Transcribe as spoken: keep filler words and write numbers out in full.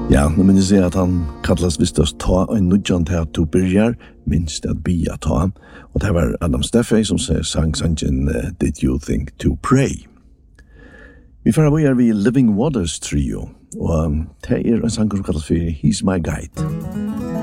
Ja, nu minns jeg at han kallas visst oss ta en nudjan til at du byrjar, minst at bia ta. Og det var Adam Steffey som sier sang sangen uh, Did You Think To Pray? Vi får av vi Living Waters trio, og um, det er en sang som kallas for He's My Guide.